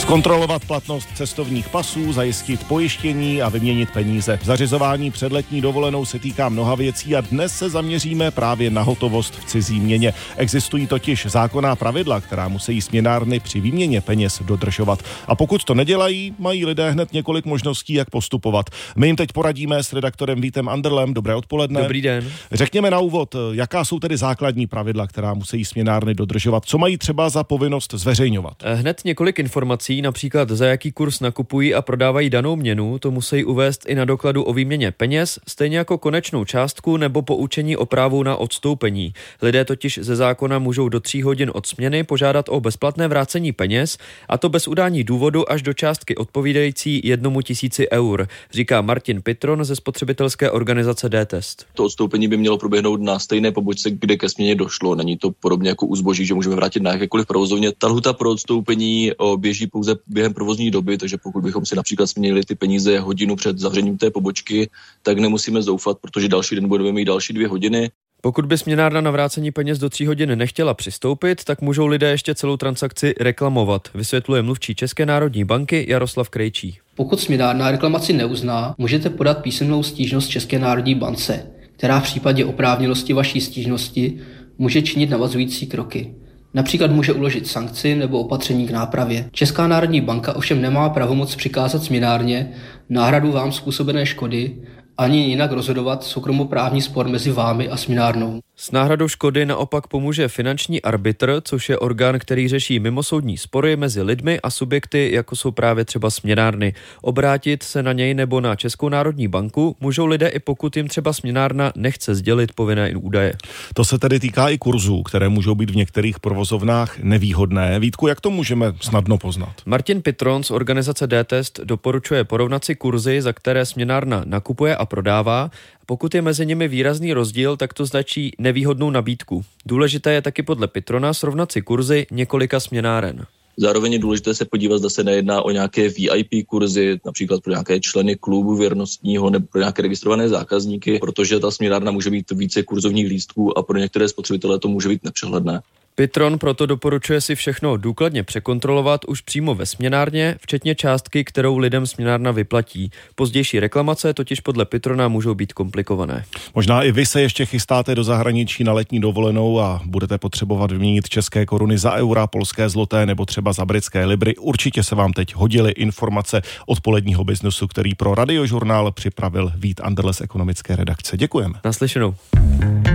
Zkontrolovat platnost cestovních pasů, zajistit pojištění a vyměnit peníze. Zařizování před letní dovolenou se týká mnoha věcí a dnes se zaměříme právě na hotovost v cizí měně. Existují totiž zákonná pravidla, která musí směnárny při výměně peněz dodržovat. A pokud to nedělají, mají lidé hned několik možností, jak postupovat. My jim teď poradíme s redaktorem Vítem Anderlem. Dobré odpoledne. Dobrý den. Řekněme na úvod, jaká jsou tedy základní pravidla, která musí směnárny dodržovat? Co mají třeba za povinnost zveřejňovat? Hned několik informací, například za jaký kurz nakupují a prodávají danou měnu, to musí uvést i na dokladu o výměně peněz, stejně jako konečnou částku nebo poučení o právu na odstoupení. Lidé totiž ze zákona můžou do 3 hodin od směny požádat o bezplatné vrácení peněz, a to bez udání důvodu až do částky odpovídající 1 000 eur, říká Martin Pitron ze spotřebitelské organizace D-Test. To odstoupení by mělo proběhnout na stejné pobočce, kde ke směně došlo. Není to podobně jako u zboží, že můžeme vrátit na jakékoliv provozovně. Ta lhůta pro odstoupení běží pouze během provozní doby, takže pokud bychom si například směnili ty peníze hodinu před zavřením té pobočky, tak nemusíme zoufat, protože další den budeme mít další 2 hodiny. Pokud by směnárna na vrácení peněz do 3 hodin nechtěla přistoupit, tak můžou lidé ještě celou transakci reklamovat, vysvětluje mluvčí České národní banky Jaroslav Krejčí. Pokud směnárna reklamaci neuzná, můžete podat písemnou stížnost České národní bance, která v případě oprávněnosti vaší stížnosti může činit navazující kroky. Například může uložit sankci nebo opatření k nápravě. Česká národní banka ovšem nemá pravomoc přikázat směnárně náhradu vám způsobené škody ani jinak rozhodovat soukromoprávní spor mezi vámi a směnárnou. S náhradou škody naopak pomůže finanční arbitr, což je orgán, který řeší mimosoudní spory mezi lidmi a subjekty, jako jsou právě třeba směnárny. Obrátit se na něj nebo na Českou národní banku můžou lidé, i pokud jim třeba směnárna nechce sdělit povinné údaje. To se tedy týká i kurzů, které můžou být v některých provozovnách nevýhodné. Vítku, jak to můžeme snadno poznat? Martin Pitron z organizace D-Test doporučuje porovnat si kurzy, za které směnárna nakupuje a prodává. Pokud je mezi nimi výrazný rozdíl, tak to značí nevýhodnou nabídku. Důležité je taky podle Pitrona srovnat si kurzy několika směnáren. Zároveň je důležité se podívat, zda se nejedná o nějaké VIP kurzy, například pro nějaké členy klubu věrnostního nebo pro nějaké registrované zákazníky, protože ta směnárna může mít více kurzovních lístků a pro některé spotřebitele to může být nepřehledné. Pitron proto doporučuje si všechno důkladně překontrolovat už přímo ve směnárně, včetně částky, kterou lidem směnárna vyplatí. Pozdější reklamace totiž podle Pitrona můžou být komplikované. Možná i vy se ještě chystáte do zahraničí na letní dovolenou a budete potřebovat vyměnit české koruny za eura, polské zloté nebo třeba za britské libry. Určitě se vám teď hodily informace odpoledního biznesu, který pro Radiožurnál připravil Vít Anderle z ekonomické redakce. Děkujeme. Naslyšenou.